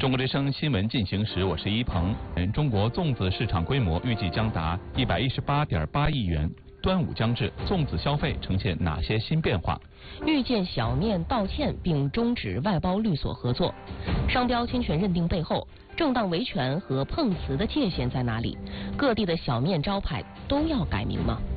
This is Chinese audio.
中国之声新闻进行时，我是一鹏。中国粽子市场规模预计将达118.8亿元。端午将至，粽子消费呈现哪些新变化？ 预见小面道歉并终止外包律所合作。商标侵权认定背后，正当维权和碰瓷的界限在哪里？各地的小面招牌都要改名吗？